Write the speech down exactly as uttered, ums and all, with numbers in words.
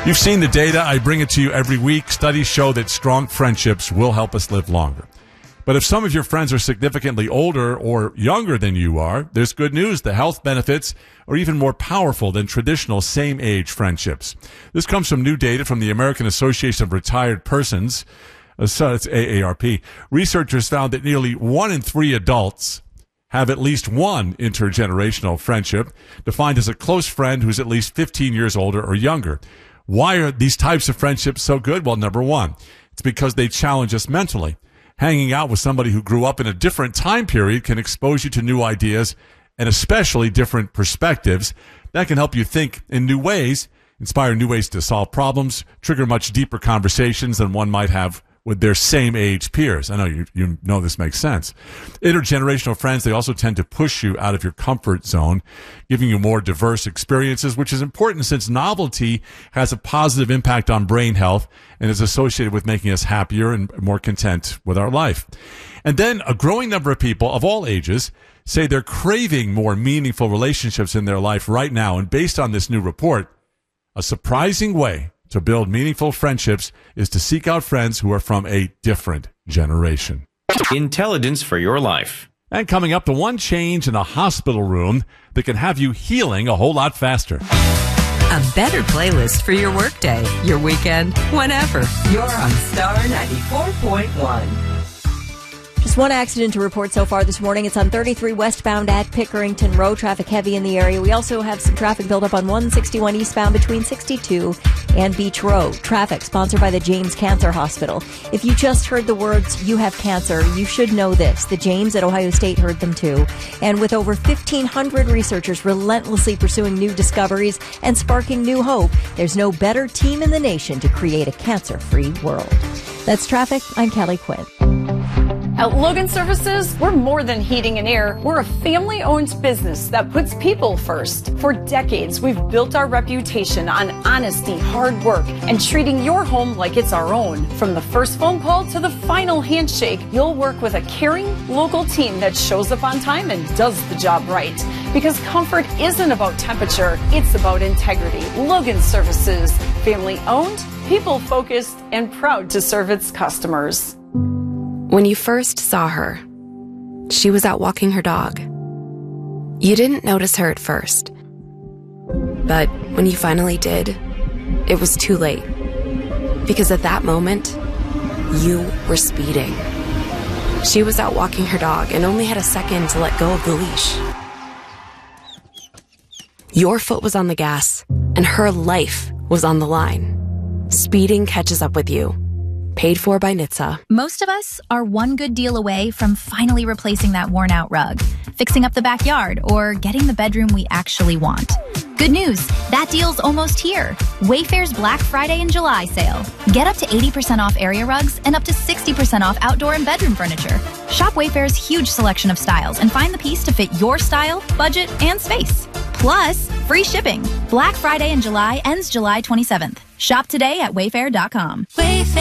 You've seen the data. I bring it to you every week. Studies show that strong friendships will help us live longer. But if some of your friends are significantly older or younger than you are, there's good news. The health benefits are even more powerful than traditional same-age friendships. This comes from new data from the American Association of Retired Persons. Uh, so it's A A R P. Researchers found that nearly one in three adults have at least one intergenerational friendship, defined as a close friend who's at least fifteen years older or younger. Why are these types of friendships so good? Well, number one, it's because they challenge us mentally. Hanging out with somebody who grew up in a different time period can expose you to new ideas and especially different perspectives. That can help you think in new ways, inspire new ways to solve problems, trigger much deeper conversations than one might have with their same age peers. I know you, you know this makes sense. Intergenerational friends, they also tend to push you out of your comfort zone, giving you more diverse experiences, which is important since novelty has a positive impact on brain health and is associated with making us happier and more content with our life. And then a growing number of people of all ages say they're craving more meaningful relationships in their life right now. And based on this new report, a surprising way to build meaningful friendships is to seek out friends who are from a different generation. Intelligence for your life. And coming up, the one change in a hospital room that can have you healing a whole lot faster. A better playlist for your workday, your weekend, whenever. You're on Star ninety-four point one. Just one accident to report so far this morning. It's on thirty-three westbound at Pickerington Road. Traffic heavy in the area. We also have some traffic buildup on one sixty-one eastbound between sixty-two and Beach Road. Traffic sponsored by the James Cancer Hospital. If you just heard the words, "you have cancer," you should know this. The James at Ohio State heard them too. And with over fifteen hundred researchers relentlessly pursuing new discoveries and sparking new hope, there's no better team in the nation to create a cancer-free world. That's traffic. I'm Kelly Quinn. At Logan Services, we're more than heating and air. We're a family-owned business that puts people first. For decades, we've built our reputation on honesty, hard work, and treating your home like it's our own. From the first phone call to the final handshake, you'll work with a caring, local team that shows up on time and does the job right. Because comfort isn't about temperature, it's about integrity. Logan Services, family-owned, people-focused, and proud to serve its customers. When you first saw her, she was out walking her dog. You didn't notice her at first. But when you finally did, it was too late. Because at that moment, you were speeding. She was out walking her dog and only had a second to let go of the leash. Your foot was on the gas, and her life was on the line. Speeding catches up with you. Paid for by N H T S A. Most of us are one good deal away from finally replacing that worn-out rug, fixing up the backyard, or getting the bedroom we actually want. Good news, that deal's almost here. Wayfair's Black Friday and July sale. Get up to eighty percent off area rugs and up to sixty percent off outdoor and bedroom furniture. Shop Wayfair's huge selection of styles and find the piece to fit your style, budget, and space. Plus, free shipping. Black Friday in July ends July twenty-seventh. Shop today at wayfair dot com. Wayfair.